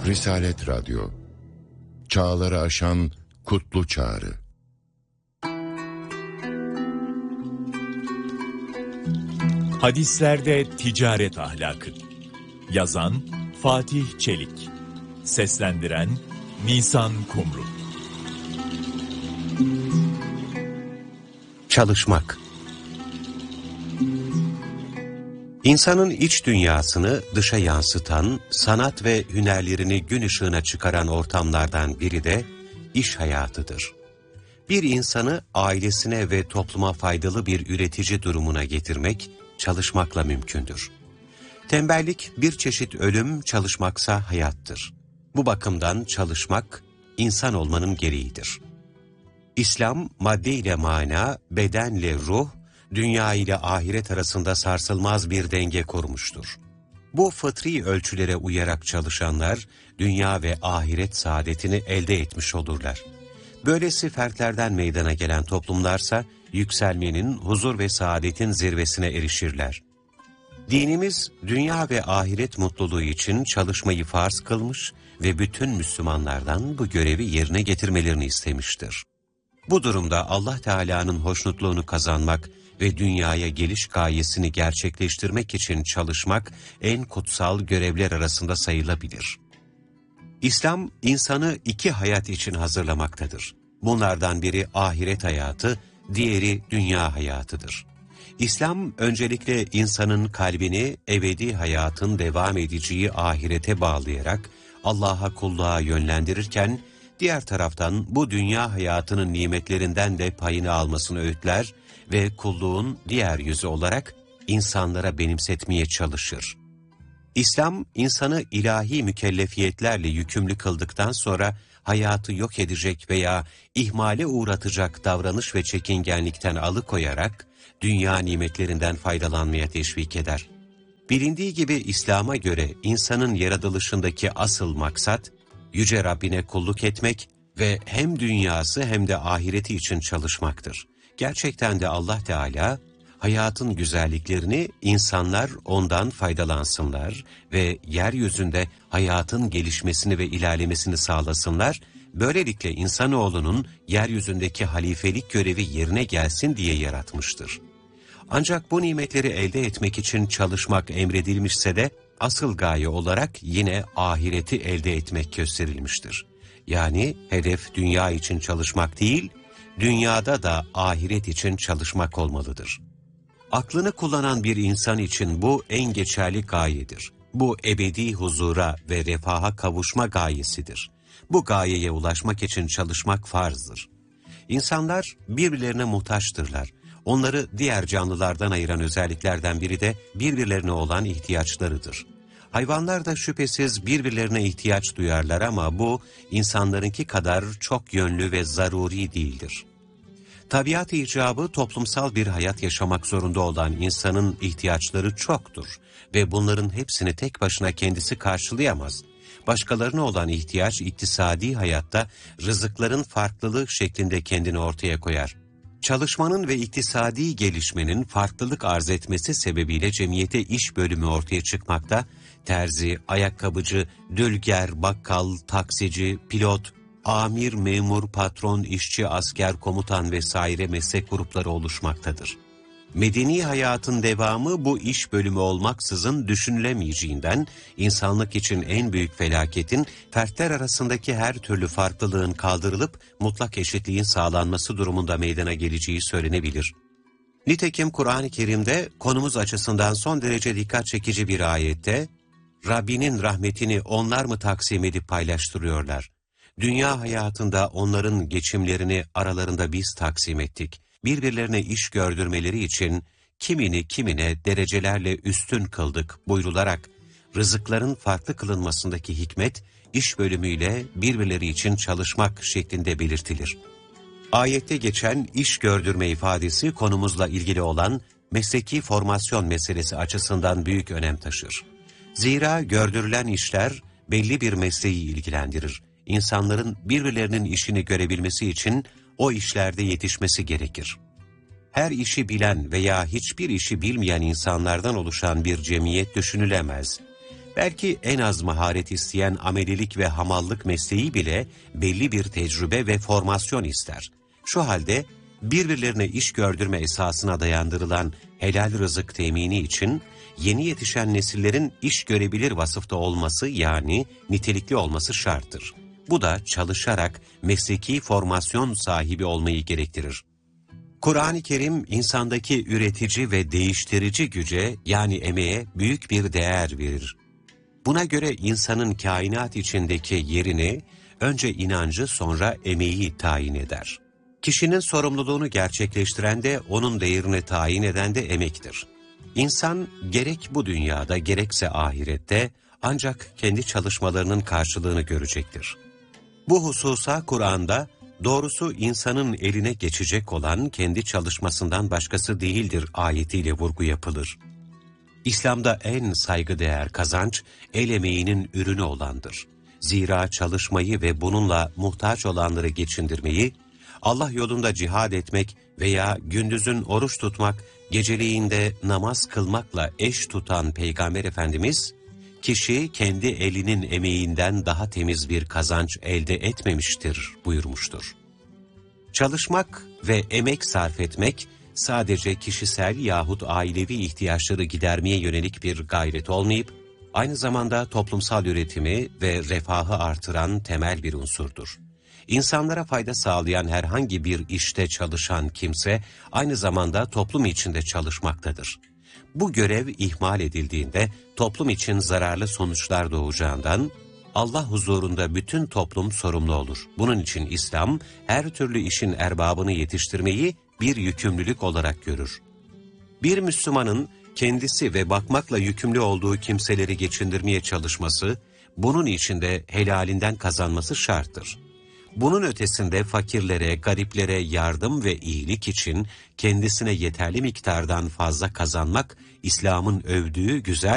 Risalet Radyo, çağları aşan kutlu çağrı. Hadislerde ticaret ahlakı. Yazan Fatih Çelik. Seslendiren Nisan Kumru. Çalışmak. İnsanın iç dünyasını dışa yansıtan, sanat ve hünerlerini gün ışığına çıkaran ortamlardan biri de iş hayatıdır. Bir insanı ailesine ve topluma faydalı bir üretici durumuna getirmek, çalışmakla mümkündür. Tembellik bir çeşit ölüm, çalışmaksa hayattır. Bu bakımdan çalışmak, insan olmanın gereğidir. İslam, madde ile mana, bedenle ruh, dünya ile ahiret arasında sarsılmaz bir denge kurmuştur. Bu fıtri ölçülere uyarak çalışanlar, dünya ve ahiret saadetini elde etmiş olurlar. Böylesi fertlerden meydana gelen toplumlarsa, yükselmenin, huzur ve saadetin zirvesine erişirler. Dinimiz, dünya ve ahiret mutluluğu için çalışmayı farz kılmış ve bütün Müslümanlardan bu görevi yerine getirmelerini istemiştir. Bu durumda Allah Teala'nın hoşnutluğunu kazanmak ve dünyaya geliş gayesini gerçekleştirmek için çalışmak en kutsal görevler arasında sayılabilir. İslam, insanı iki hayat için hazırlamaktadır. Bunlardan biri ahiret hayatı, diğeri dünya hayatıdır. İslam, öncelikle insanın kalbini ebedi hayatın devam edeceği ahirete bağlayarak Allah'a kulluğa yönlendirirken, diğer taraftan bu dünya hayatının nimetlerinden de payını almasını öğütler ve kulluğun diğer yüzü olarak insanlara benimsetmeye çalışır. İslam, insanı ilahi mükellefiyetlerle yükümlü kıldıktan sonra hayatı yok edecek veya ihmale uğratacak davranış ve çekingenlikten alıkoyarak dünya nimetlerinden faydalanmaya teşvik eder. Bilindiği gibi İslam'a göre insanın yaratılışındaki asıl maksat, Yüce Rabbine kulluk etmek ve hem dünyası hem de ahireti için çalışmaktır. Gerçekten de Allah Teala, hayatın güzelliklerini insanlar ondan faydalansınlar ve yeryüzünde hayatın gelişmesini ve ilerlemesini sağlasınlar, böylelikle insanoğlunun yeryüzündeki halifelik görevi yerine gelsin diye yaratmıştır. Ancak bu nimetleri elde etmek için çalışmak emredilmişse de, asıl gaye olarak yine ahireti elde etmek gösterilmiştir. Yani hedef dünya için çalışmak değil, dünyada da ahiret için çalışmak olmalıdır. Aklını kullanan bir insan için bu en geçerli gayedir. Bu ebedi huzura ve refaha kavuşma gayesidir. Bu gayeye ulaşmak için çalışmak farzdır. İnsanlar birbirlerine muhtaçtırlar. Onları diğer canlılardan ayıran özelliklerden biri de birbirlerine olan ihtiyaçlarıdır. Hayvanlar da şüphesiz birbirlerine ihtiyaç duyarlar ama bu insanlarınki kadar çok yönlü ve zaruri değildir. Tabiat icabı toplumsal bir hayat yaşamak zorunda olan insanın ihtiyaçları çoktur ve bunların hepsini tek başına kendisi karşılayamaz. Başkalarına olan ihtiyaç iktisadi hayatta rızıkların farklılığı şeklinde kendini ortaya koyar. Çalışmanın ve iktisadi gelişmenin farklılık arz etmesi sebebiyle cemiyete iş bölümü ortaya çıkmakta, terzi, ayakkabıcı, dülger, bakkal, taksici, pilot, amir, memur, patron, işçi, asker, komutan vesaire meslek grupları oluşmaktadır. Medeni hayatın devamı bu iş bölümü olmaksızın düşünülemeyeceğinden, insanlık için en büyük felaketin fertler arasındaki her türlü farklılığın kaldırılıp mutlak eşitliğin sağlanması durumunda meydana geleceği söylenebilir. Nitekim Kur'an-ı Kerim'de konumuz açısından son derece dikkat çekici bir ayette, Rabbinin rahmetini onlar mı taksim edip paylaştırıyorlar? Dünya hayatında onların geçimlerini aralarında biz taksim ettik. Birbirlerine iş gördürmeleri için kimini kimine derecelerle üstün kıldık buyrularak, rızıkların farklı kılınmasındaki hikmet, iş bölümüyle birbirleri için çalışmak şeklinde belirtilir. Ayette geçen iş gördürme ifadesi konumuzla ilgili olan mesleki formasyon meselesi açısından büyük önem taşır. Zira gördürülen işler belli bir mesleği ilgilendirir. İnsanların birbirlerinin işini görebilmesi için o işlerde yetişmesi gerekir. Her işi bilen veya hiçbir işi bilmeyen insanlardan oluşan bir cemiyet düşünülemez. Belki en az maharet isteyen amelilik ve hamallık mesleği bile belli bir tecrübe ve formasyon ister. Şu halde birbirlerine iş gördürme esasına dayandırılan helal rızık temini için yeni yetişen nesillerin iş görebilir vasıfta olması, yani nitelikli olması şarttır. Bu da çalışarak mesleki formasyon sahibi olmayı gerektirir. Kur'an-ı Kerim insandaki üretici ve değiştirici güce, yani emeğe büyük bir değer verir. Buna göre insanın kainat içindeki yerini önce inancı, sonra emeği tayin eder. Kişinin sorumluluğunu gerçekleştiren de, onun değerini tayin eden de emektir. İnsan gerek bu dünyada gerekse ahirette ancak kendi çalışmalarının karşılığını görecektir. Bu hususa Kur'an'da doğrusu insanın eline geçecek olan kendi çalışmasından başkası değildir ayetiyle vurgu yapılır. İslam'da en saygıdeğer kazanç el emeğinin ürünü olandır. Zira çalışmayı ve bununla muhtaç olanları geçindirmeyi, Allah yolunda cihad etmek veya gündüzün oruç tutmak, geceleyin de namaz kılmakla eş tutan Peygamber Efendimiz, kişi kendi elinin emeğinden daha temiz bir kazanç elde etmemiştir buyurmuştur. Çalışmak ve emek sarf etmek, sadece kişisel yahut ailevi ihtiyaçları gidermeye yönelik bir gayret olmayıp, aynı zamanda toplumsal üretimi ve refahı artıran temel bir unsurdur. İnsanlara fayda sağlayan herhangi bir işte çalışan kimse, aynı zamanda toplum içinde çalışmaktadır. Bu görev ihmal edildiğinde toplum için zararlı sonuçlar doğacağından, Allah huzurunda bütün toplum sorumlu olur. Bunun için İslam, her türlü işin erbabını yetiştirmeyi bir yükümlülük olarak görür. Bir Müslümanın kendisi ve bakmakla yükümlü olduğu kimseleri geçindirmeye çalışması, bunun için de helalinden kazanması şarttır. Bunun ötesinde fakirlere, gariplere yardım ve iyilik için kendisine yeterli miktardan fazla kazanmak, İslam'ın övdüğü güzel